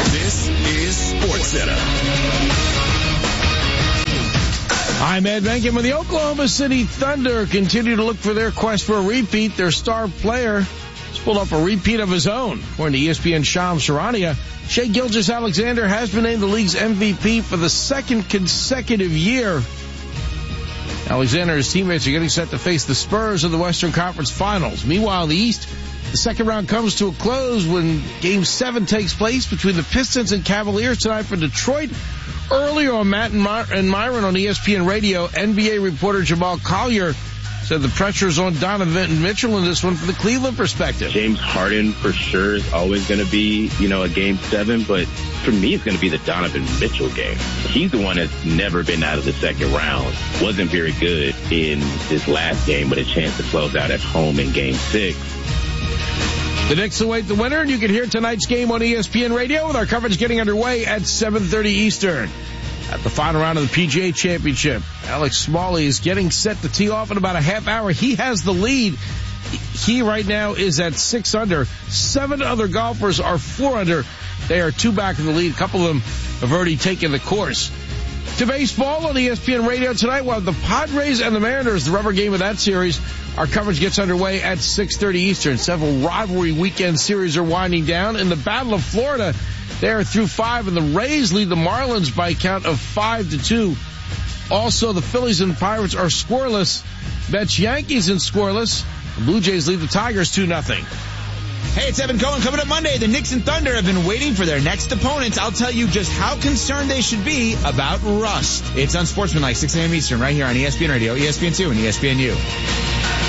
This is SportsCenter. I'm Ed Benkin. When the Oklahoma City Thunder continue to look for their quest for a repeat, their star player has pulled up a repeat of his own. According to ESPN's Shams Charania, Shai Gilgeous-Alexander has been named the league's MVP for the second consecutive year. Alexander and his teammates are getting set to face the Spurs in the Western Conference Finals. Meanwhile, in the East, the second round comes to a close when Game 7 takes place between the Pistons and Cavaliers tonight for Detroit. Earlier on Matt and Myron on ESPN Radio, NBA reporter Jamal Collier said the pressure is on Donovan Mitchell in this one from the Cleveland perspective. James Harden for sure is always going to be, a Game 7, but for me it's going to be the Donovan Mitchell game. He's the one that's never been out of the second round. Wasn't very good in this last game, but a chance to close out at home in Game 6. The Knicks await the winner, and you can hear tonight's game on ESPN Radio with our coverage getting underway at 7:30 Eastern. At the final round of the PGA Championship, Alex Smalley is getting set to tee off in about a half hour. He has the lead. He right now is at 6 under. 7 other golfers are 4 under. They are 2 back in the lead. A couple of them have already taken the course. To baseball on ESPN Radio tonight, we'll have the Padres and the Mariners, the rubber game of that series. Our coverage gets underway at 6:30 Eastern. Several rivalry weekend series are winding down. In the Battle of Florida, they are through 5, and the Rays lead the Marlins by a count of 5-2. Also, the Phillies and Pirates are scoreless. Mets Yankees in scoreless. The Blue Jays lead the Tigers 2-0. Hey, it's Evan Cohen. Coming up Monday, the Knicks and Thunder have been waiting for their next opponents. I'll tell you just how concerned they should be about rust. It's Unsportsmanlike, 6 a.m. Eastern, right here on ESPN Radio, ESPN2, and ESPNU.